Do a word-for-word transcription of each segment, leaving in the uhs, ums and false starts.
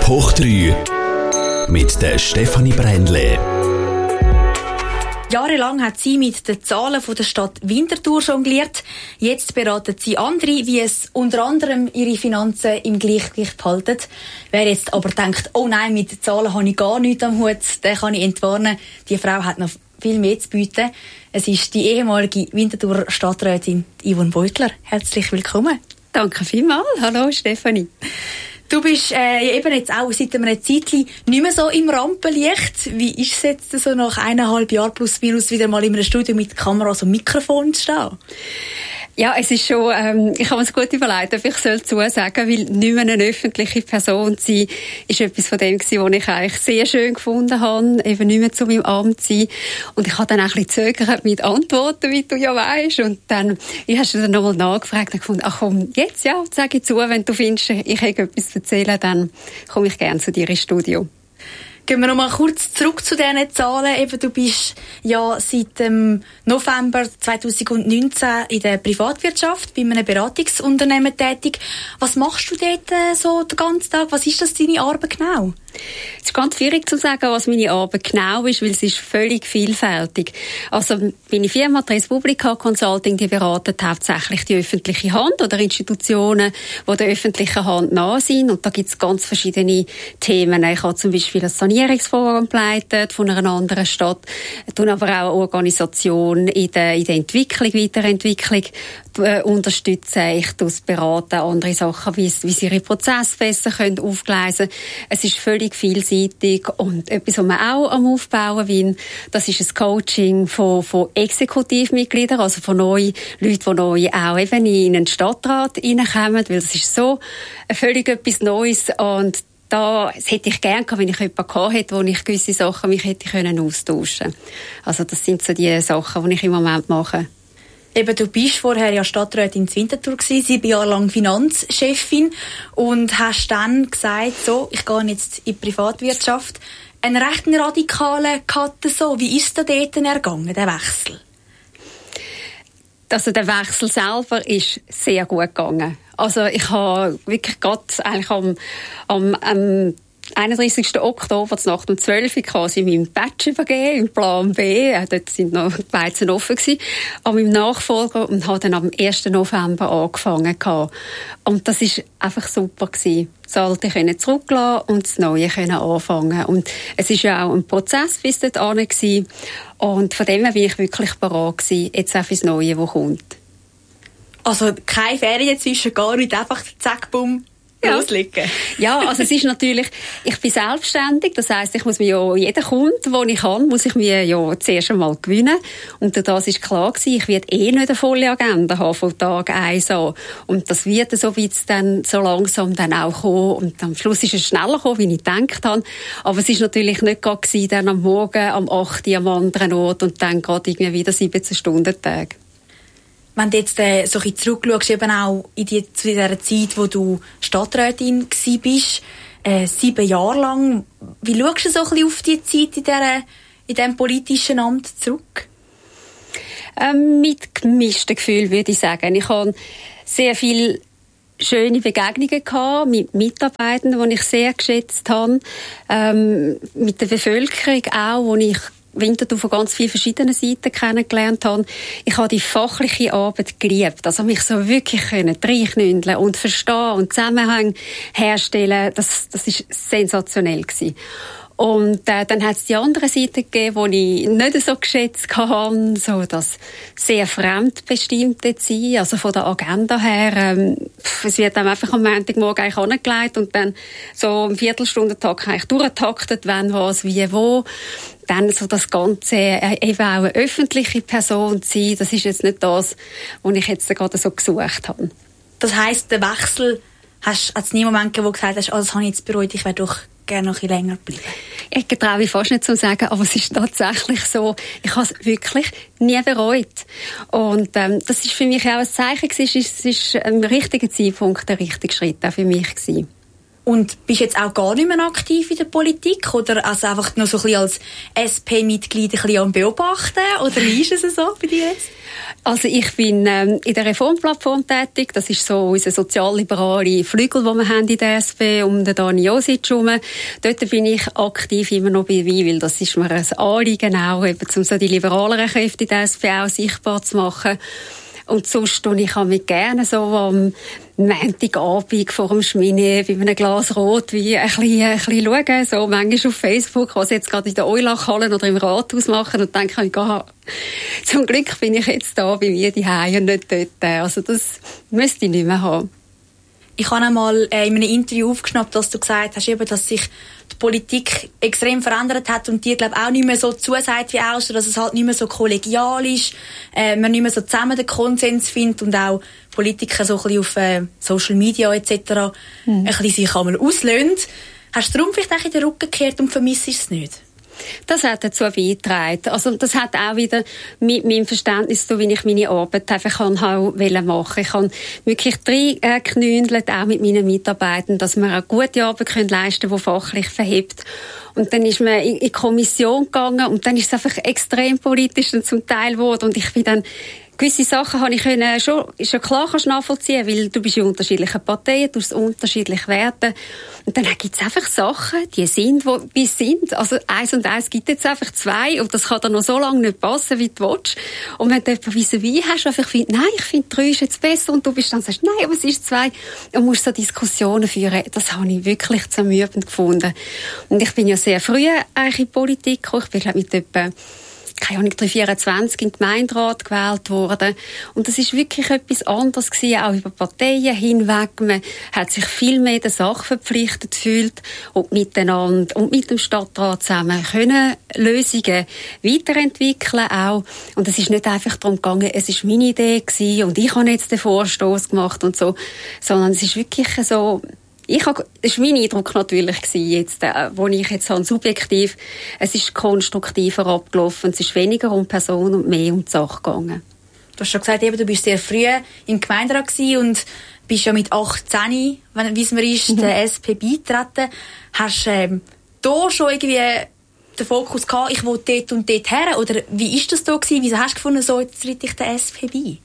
hoch drei mit der Stefanie Brändle. Jahrelang hat sie mit den Zahlen der Stadt Winterthur jongliert. Jetzt beraten sie andere, wie es unter anderem ihre Finanzen im Gleichgewicht behalten. Wer jetzt aber denkt, oh nein, mit Zahlen habe ich gar nichts am Hut, den kann ich entwarnen. Die Frau hat noch viel mehr zu bieten. Es ist die ehemalige Winterthurer Stadträtin Yvonne Beutler. Herzlich willkommen. Danke vielmals. Hallo Stefanie. Du bist äh, eben jetzt auch seit einem Zeitchen nicht mehr so im Rampenlicht. Wie ist es jetzt so nach eineinhalb Jahren plus minus wieder mal in einem Studio mit Kameras und Mikrofon zu stehen? Ja, es ist schon, ähm, ich habe mir es gut überlegt, ob ich soll zusagen, weil nicht mehr eine öffentliche Person zu sein, ist etwas von dem gewesen, was ich eigentlich sehr schön gefunden habe, eben nicht mehr zu meinem Amt zu sein. Und ich habe dann auch ein bisschen zögert mit Antworten, wie du ja weisst. Und dann, ich habe dann nochmal nachgefragt und gefunden, ach komm, jetzt ja, sag ich zu, wenn du findest, ich habe etwas zu erzählen, dann komme ich gerne zu dir ins Studio. Gehen wir noch mal kurz zurück zu diesen Zahlen. Eben, du bist ja seit dem November zweitausendneunzehn in der Privatwirtschaft bei einem Beratungsunternehmen tätig. Was machst du dort äh, so den ganzen Tag? Was ist das deine Arbeit genau? Es ist ganz schwierig zu sagen, was meine Arbeit genau ist, weil es ist völlig vielfältig. Also meine Firma, die Respublica Consulting, die beratet hauptsächlich die öffentliche Hand oder Institutionen, die der öffentlichen Hand nahe sind. Und da gibt es ganz verschiedene Themen. Ich habe zum Beispiel das Sanierungsforum geleitet von einer anderen Stadt, tun aber auch Organisationen in der, in der Entwicklung, Weiterentwicklung äh, unterstützen. Ich tue es beraten, andere Sachen, wie, wie sie ihre Prozesse besser können aufgleisen können. Es ist völlig vielseitig und etwas, was wir auch am Aufbauen bin, das ist ein Coaching von, von Exekutivmitgliedern, also von neuen Leuten, die neu auch eben in einen Stadtrat reinkommen, weil das ist so völlig etwas Neues und da, das hätte ich gerne gehabt, wenn ich jemanden gehabt hätte, wo ich gewisse Sachen mich hätte können austauschen. Also das sind so die Sachen, die ich im Moment mache. Eben, du bist vorher ja Stadträtin in Winterthur gewesen, sieben Jahre lang Finanzchefin und hast dann gesagt, so, ich gehe jetzt in die Privatwirtschaft. Ein recht radikaler Cut so. Wie ist da dort ergangen, der Wechsel? Also der Wechsel selber ist sehr gut gegangen. Also ich habe wirklich gerade eigentlich am, am, am einunddreißigsten Oktober Nacht um zwölf Uhr quasi meinen Badge übergeben, im Plan B. Ja, dort sind noch die Weizen offen gewesen. An meinem Nachfolger und habe dann am ersten November angefangen. Und das war einfach super gewesen. Das Alte können zurücklassen und das Neue können anfangen. Und es ist ja auch ein Prozess bis dorthin gewesen. Und von dem her bin ich wirklich bereit gewesen, jetzt auch fürs Neue, das kommt. Also keine Ferien zwischen, gar nicht, einfach zack, bumm, ja. loslegen. Ja, also es ist natürlich, ich bin selbstständig, das heisst, ich muss mir ja, jeden Kunden, den ich kann, muss ich mir ja zuerst einmal gewinnen. Und das ist klar gewesen, ich werde eh nicht eine volle Agenda haben von Tag eins an. Und das wird so weit dann so langsam dann auch kommen. Und am Schluss ist es schneller gekommen, wie ich gedacht habe. Aber es ist natürlich nicht gerade gewesen, dann am Morgen, am acht Uhr am anderen Ort und dann gerade irgendwie wieder siebzehn Stunden Tag. Wenn du jetzt äh, so ein bisschen zurückschaust, eben auch in die, zu dieser Zeit, wo du Stadträtin gsi bist, äh, sieben Jahre lang, wie schaust du so ein bisschen auf die Zeit in, dieser, in diesem politischen Amt zurück? Ähm, mit gemischten Gefühlen, würde ich sagen. Ich habe sehr viele schöne Begegnungen gehabt mit Mitarbeitenden, die ich sehr geschätzt habe, ähm, mit der Bevölkerung auch, wo ich Winterthur von ganz vielen verschiedenen Seiten kennengelernt habe. Ich habe die fachliche Arbeit geliebt. Also mich so wirklich können reinknündeln und verstehen und Zusammenhänge herstellen. Das, das ist sensationell gewesen. Und äh, dann hat es die andere Seite gegeben, die ich nicht so geschätzt habe, so das sehr fremdbestimmte sein, also von der Agenda her. Ähm, es wird dann einfach am Montagmorgen eigentlich angelegt und dann so im Viertelstundentakt eigentlich durchgetaktet, wenn was, wie, wo. Dann so das Ganze, äh, eben auch eine öffentliche Person zu sein, das ist jetzt nicht das, was ich jetzt gerade so gesucht habe. Das heisst, der Wechsel, hast du nie Moment gegeben, wo du gesagt hast, oh, das habe ich jetzt bereut, ich werde doch gerne noch ein bisschen länger bleiben? Ich traue mich fast nicht zu sagen, aber es ist tatsächlich so. Ich habe es wirklich nie bereut. Und ähm, das ist für mich auch ein Zeichen gewesen, es ist ein richtiger Zeitpunkt, der richtige Schritt auch für mich gewesen. Und bist jetzt auch gar nicht mehr aktiv in der Politik? Oder also einfach noch so ein bisschen als S P-Mitglied ein bisschen am Beobachten? Oder wie ist es so bei dir jetzt? Also ich bin ähm, in der Reformplattform tätig. Das ist so unser sozialliberale Flügel, den wir haben in der S P, um den Dani Josic herum. Dort bin ich aktiv immer noch dabei, weil das ist mir ein Anliegen auch, eben, um so die liberaleren Kräfte in der S P auch sichtbar zu machen. Und sonst tue ich mich gerne so am Montagabend vor dem Schmine bei einem Glas Rotwein ein bisschen, ein bisschen schauen, so manchmal auf Facebook, was jetzt gerade in der Eulachhalle oder im Rathaus machen und denke ich, ah, zum Glück bin ich jetzt da bei mir daheim und nicht dort. Also das müsste ich nicht mehr haben. Ich habe einmal in einem Interview aufgeschnappt, dass du gesagt hast, eben, dass sich die Politik extrem verändert hat und dir, glaube ich, auch nicht mehr so zusagt wie auch, dass es halt nicht mehr so kollegial ist, äh, man nicht mehr so zusammen den Konsens findet und auch Politiker so ein bisschen auf äh, Social Media et cetera Mhm. ein bisschen sich einmal auslösen. Hast du darum vielleicht auch in den Rücken gekehrt und vermisst es nicht? Das hat dazu beigetragen. Also das hat auch wieder mit meinem Verständnis zu, wie ich meine Arbeit einfach machen wollte. Ich habe wirklich reingeknündelt, auch mit meinen Mitarbeitern, dass wir eine gute Arbeit leisten können, die fachlich verhebt. Und dann ist man in die Kommission gegangen und dann ist es einfach extrem politisch zum Teil geworden. Und ich bin dann gewisse Sachen habe ich können schon, ist ja klar, kannst du nachvollziehen, weil du bist in unterschiedlichen Parteien, du hast unterschiedlich Werte. Und dann gibt es einfach Sachen, die sind, wo, wie sie sind. Also eins und eins gibt jetzt einfach zwei und das kann dann noch so lange nicht passen, wie du willst. Und wenn du jemanden vis-à-vis hast, der einfach findet, nein, ich finde drei ist jetzt besser und du bist dann sagst, nein, aber es ist zwei. Und musst so Diskussionen führen. Das habe ich wirklich zermürbend gefunden. Und ich bin ja sehr früh eigentlich in Politik gekommen. Ich bin halt mit etwa keine Ahnung, vierundzwanzig in den Gemeinderat gewählt worden. Und das ist wirklich etwas anderes gewesen, auch über Parteien hinweg. Man hat sich viel mehr der Sache verpflichtet gefühlt und miteinander und mit dem Stadtrat zusammen können Lösungen weiterentwickeln auch. Und es ist nicht einfach darum gegangen, es ist meine Idee gewesen und ich habe jetzt den Vorstoß gemacht und so, sondern es ist wirklich so, Ich habe, das war mein Eindruck natürlich jetzt, äh, wo ich jetzt habe, subjektiv, es ist konstruktiver abgelaufen, es ist weniger um Person und mehr um die Sache gegangen. Du hast schon gesagt, eben, du bist sehr früh im Gemeinderat gewesen und bist ja mit achtzehn, wenn, wie es mir ist, mhm. der S P beitreten. Hast du ähm, da schon irgendwie den Fokus gehabt, ich will dort und dort her? Oder wie ist das da gewesen? Wieso hast du gefunden, so, jetzt tritt ich der S P bei?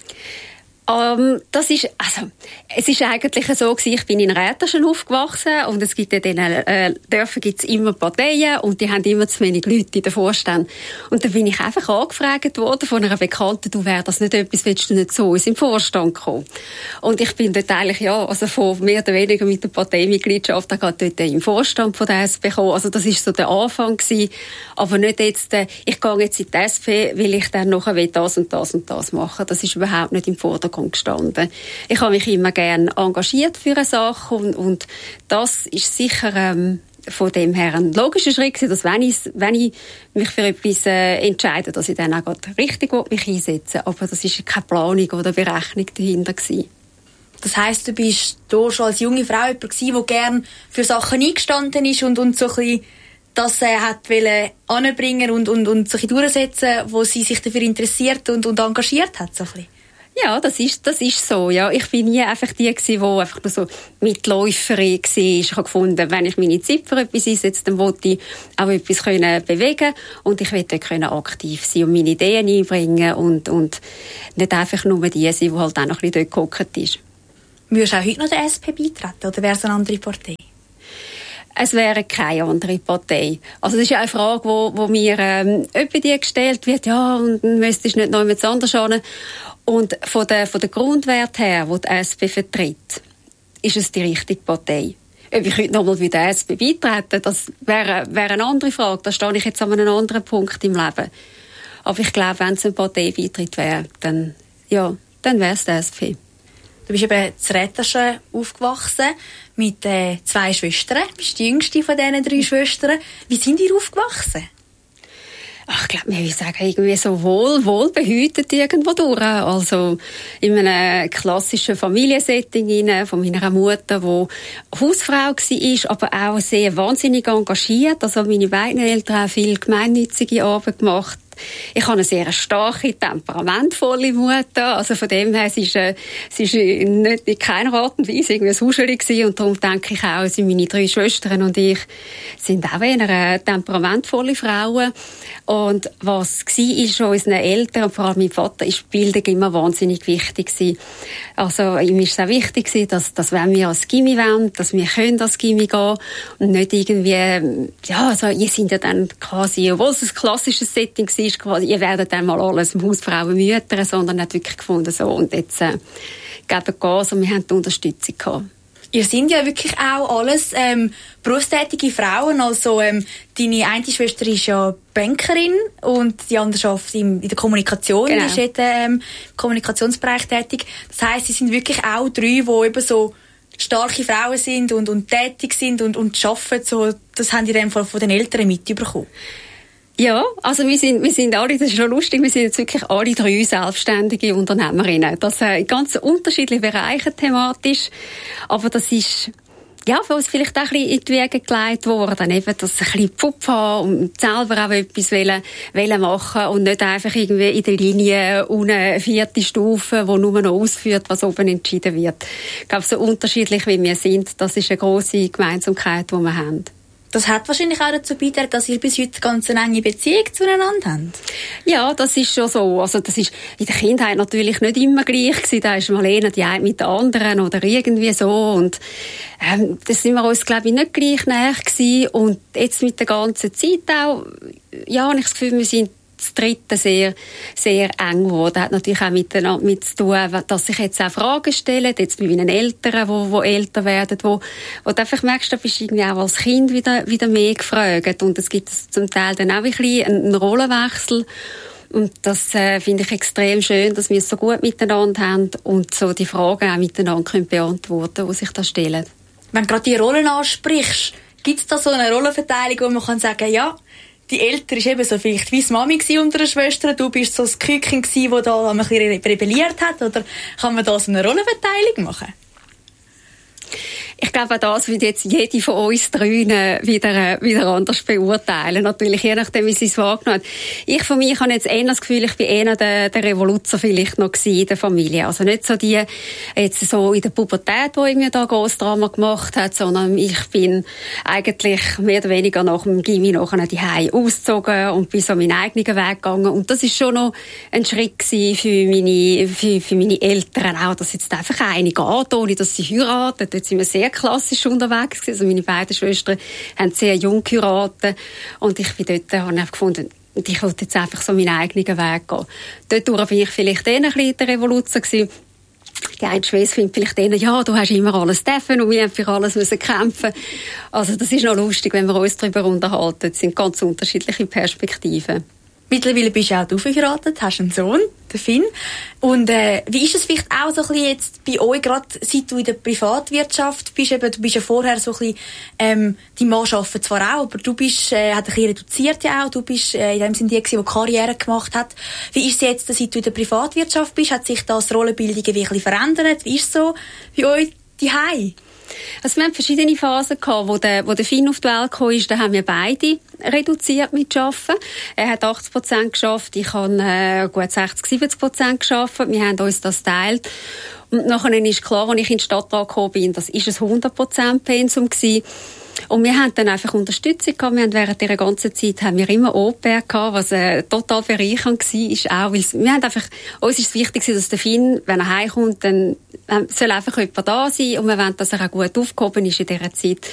Um, das ist, also, es ist eigentlich so gewesen, ich bin in Räterschen aufgewachsen und es gibt in diesen äh, Dörfern gibt's immer Parteien und die haben immer zu wenig Leute in den Vorständen. Und dann bin ich einfach angefragt worden von einer Bekannten, du wär das nicht etwas, willst du nicht so in den Vorstand kommen? Und ich bin dort eigentlich, ja, also von mehr oder weniger mit der Parteimitgliedschaft, da geht dort im Vorstand von der S P gekommen. Also das ist so der Anfang gewesen. Aber nicht jetzt, äh, ich gehe jetzt in die S P, weil ich dann nachher will das und das und das machen. Das ist überhaupt nicht im Vordergrund gestanden. Ich habe mich immer gerne engagiert für eine Sache und, und das ist sicher ähm, von dem her ein logischer Schritt, dass wenn ich, wenn ich mich für etwas äh, entscheide, dass ich dann auch richtig mich einsetze. Aber das ist keine Planung oder Berechnung dahinter gewesen. Das heisst, du bist da schon als junge Frau jemand gewesen, der gerne für Sachen eingestanden ist und, und so ein bisschen das äh, hat wollen anbringen und, und, und sich durchsetzen, wo sie sich dafür interessiert und, und engagiert hat, so ein bisschen. Ja, das ist, das ist so, ja. Ich bin nie einfach die gewesen, die einfach nur so Mitläuferin war. Ich habe gefunden, wenn ich meine Zeit für etwas einsetze, dann wollte ich auch etwas können bewegen und ich wollte können aktiv sein und meine Ideen einbringen und, und nicht einfach nur die sein, die halt auch noch ein bisschen dort gehockt ist. Würdest du auch heute noch der S P beitreten oder wäre es eine andere Partei? Es wäre keine andere Partei. Also das ist ja eine Frage, wo, wo mir ähm, öppe die gestellt wird, ja, und dann müsstest du nicht noch jemand anders hin. Und von der, von der Grundwert her, die die S P vertritt, ist es die richtige Partei. Ob ich heute nochmal bei der S P beitrete, das wäre, wäre eine andere Frage. Da stehe ich jetzt an einem anderen Punkt im Leben. Aber ich glaube, wenn es ein Parteibeitritt wäre, dann, ja, dann wäre es die S P. Du bist eben zu Räterschen aufgewachsen mit äh, zwei Schwestern. Du bist die jüngste von diesen drei Schwestern. Wie sind ihr aufgewachsen? Ach, ich glaube, ich sagen, irgendwie so wohl, wohlbehütet irgendwo durch. Also in einem klassischen Familiensetting rein, von meiner Mutter, die Hausfrau war, aber auch sehr wahnsinnig engagiert. Also meine beiden Eltern haben viel gemeinnützige Arbeit gemacht. Ich habe eine sehr starke, temperamentvolle Mutter. Also von dem her, sie ist, äh, sie ist nicht in keiner Art und Weise irgendwie ein Huscheli gewesen. Und darum denke ich auch, sind meine drei Schwestern und ich sind auch eher äh, temperamentvolle Frauen. Und was war, ist schon unseren Eltern, und vor allem mein Vater, ist Bildung immer wahnsinnig wichtig gewesen. Also ihm ist es auch wichtig gewesen, dass, dass wenn wir als Gymi wollen, dass wir können als Gymi gehen und nicht irgendwie, ja, also ihr sind ja dann quasi, obwohl es ein klassisches Setting war, quasi, ihr werdet dann mal alles Hausfrauen, Mütter, sondern nicht wirklich gefunden, so, und jetzt äh, geben Gas und wir haben die Unterstützung gehabt. Ihr sind ja wirklich auch alles ähm, berufstätige Frauen. Also ähm, deine eine Schwester ist ja Bankerin und die andere arbeitet in der Kommunikation, genau. Ist jetzt, ähm, im Kommunikationsbereich tätig. Das heisst, sie sind wirklich auch drei, die eben so starke Frauen sind und, und tätig sind und, und arbeiten. So, das haben die in dem Fall von den Eltern mitbekommen. Ja, also wir sind, wir sind alle, das ist schon lustig, wir sind jetzt wirklich alle drei selbstständige Unternehmerinnen. Das äh, in ganz unterschiedlichen Bereichen thematisch, aber das ist, ja, für uns vielleicht auch ein bisschen in die Wege gelegt worden, eben, dass ein bisschen Pfupf haben und selber auch etwas wollen, wollen machen und nicht einfach irgendwie in der Linie eine vierte Stufe, die nur noch ausführt, was oben entschieden wird. Ich glaube, so unterschiedlich wie wir sind, das ist eine grosse Gemeinsamkeit, die wir haben. Das hat wahrscheinlich auch dazu beigetragen, dass ihr bis heute ganz eine enge Beziehung zueinander habt. Ja, das ist schon so. Also das ist in der Kindheit natürlich nicht immer gleich gewesen. Da ist mal einer die eine mit der anderen oder irgendwie so. Und ähm, das sind wir uns, glaube ich, nicht gleich näher gewesen. Und jetzt mit der ganzen Zeit auch, ja, habe ich das Gefühl, wir sind das Dritte sehr, sehr eng geworden. Das hat natürlich auch miteinander mit zu tun, dass sich jetzt auch Fragen stellen, jetzt bei meinen Eltern, die, die älter werden, wo, wo du einfach merkst, da bist du irgendwie auch als Kind wieder, wieder mehr gefragt. Und es gibt zum Teil dann auch ein bisschen einen Rollenwechsel. Und das äh, finde ich extrem schön, dass wir es so gut miteinander haben und so die Fragen auch miteinander können beantworten, die sich da stellen. Wenn du gerade die Rollen ansprichst, gibt es da so eine Rollenverteilung, wo man kann sagen, ja, die Eltern war eben so vielleicht wie die Mami unter den Schwestern, du bist so das Küken gsi, das da ein bisschen rebelliert hat, oder kann man da so eine Rollenverteilung machen? Ich glaube, auch das wird jetzt jede von uns drei wieder, wieder anders beurteilen. Natürlich, je nachdem, wie sie es wahrgenommen hat. Ich von mir habe jetzt eher das Gefühl, ich bin eher der, der Revoluzer vielleicht noch gewesen in der Familie. Also nicht so die, jetzt so in der Pubertät, die irgendwie da groß Drama gemacht hat, sondern ich bin eigentlich mehr oder weniger nach dem Gymi nachher die Hause ausgezogen und bin so meinen eigenen Weg gegangen. Und das ist schon noch ein Schritt gewesen für meine, für, für meine Eltern auch, dass jetzt einfach eine geht, ohne dass sie heiraten. Dort sind wir sehr klassisch unterwegs gewesen. Also meine beiden Schwestern haben sehr jung geheiratet und ich bin dort, habe ich gefunden, ich wollte jetzt einfach so meinen eigenen Weg gehen. Dort bin ich vielleicht eher ein bisschen der Revoluzer gewesen. Die eine Schwester findet vielleicht eher, ja, du hast immer alles dürfen und wir haben für alles müssen kämpfen. Also das ist noch lustig, wenn wir uns darüber unterhalten. Das sind ganz unterschiedliche Perspektiven. Mittlerweile bist du auch verheiratet, hast einen Sohn, den Finn. Und äh, wie ist es vielleicht auch so ein bisschen jetzt bei euch, gerade seit du in der Privatwirtschaft bist, eben, du bist ja vorher so ein bisschen, ähm, die Mann arbeitet zwar auch, aber du bist, äh, hat ein bisschen reduziert ja auch, du bist äh, in dem Sinne die gewesen, die Karriere gemacht hat. Wie ist es jetzt, seit du in der Privatwirtschaft bist? Hat sich das Rollenbildung ein bisschen verändert? Wie ist es so bei euch daheim? Also wir haben verschiedene Phasen gehabt, wo der, wo der Finn auf die Welt gekommen ist, da haben wir beide reduziert mit Arbeiten. Er hat achtzig Prozent geschafft, ich habe äh, gut sechzig, siebzig Prozent geschafft. Wir haben uns das geteilt. Und nachher ist klar, als ich in die Stadtrat gekommen bin, das war ein hundert Prozent Pensum gewesen. Und wir haben dann einfach Unterstützung gehabt. Wir haben während dieser ganzen Zeit haben wir immer Au-pair gehabt, was äh, total bereichernd war. Ist auch, weil wir haben einfach, uns ist es wichtig, dass der Finn, wenn er heimkommt, dann äh, soll einfach jemand da sein und wir wollen, dass er auch gut aufgehoben ist in dieser Zeit